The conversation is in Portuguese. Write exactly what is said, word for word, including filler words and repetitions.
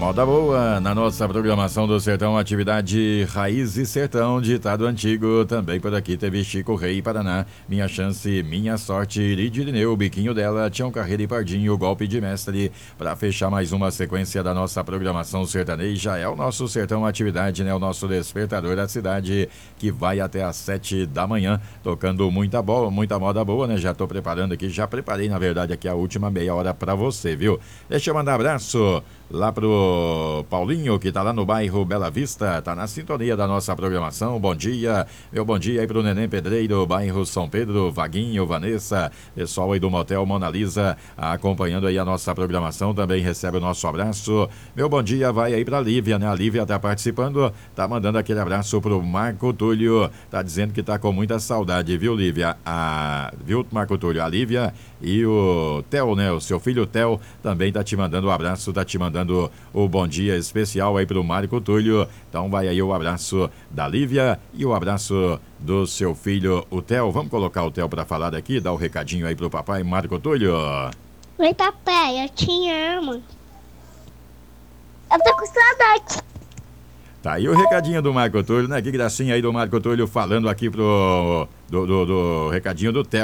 Moda boa na nossa programação do Sertão, atividade Raiz e Sertão, ditado antigo. Também por aqui teve Chico Rei, Paraná, Minha Chance, Minha Sorte, Iridirineu, Biquinho dela, Tião Carreira e Pardinho, Golpe de Mestre. Para fechar mais uma sequência da nossa programação sertaneja, é o nosso Sertão Atividade, né? O nosso despertador da cidade, que vai até às sete da manhã, tocando muita boa, muita moda boa, né? Já tô preparando aqui, já preparei, na verdade, aqui a última meia hora para você, viu? Deixa eu mandar abraço lá pro Paulinho, que tá lá no bairro Bela Vista, tá na sintonia da nossa programação. Bom dia, meu bom dia aí pro Neném Pedreiro, bairro São Pedro, Vaguinho, Vanessa, pessoal aí do Motel Mona Lisa, acompanhando aí a nossa programação, também recebe o nosso abraço. Meu bom dia vai aí pra Lívia, né? A Lívia tá participando, tá mandando aquele abraço pro Marco Túlio, tá dizendo que tá com muita saudade, viu, Lívia? A... Viu, Marco Túlio? A Lívia e o Theo, né? O seu filho Theo também tá te mandando um abraço, tá te mandando o bom dia especial aí pro Marco Túlio. Então vai aí o abraço da Lívia e o abraço do seu filho, o Theo. Vamos colocar o Theo pra falar daqui, dar o um recadinho aí pro papai Marco Túlio. Oi, papai, eu te amo. Eu tô com saudade. Tá aí o recadinho do Marco Túlio, né? Que gracinha aí do Marco Túlio falando aqui pro... do, do, do recadinho do Theo.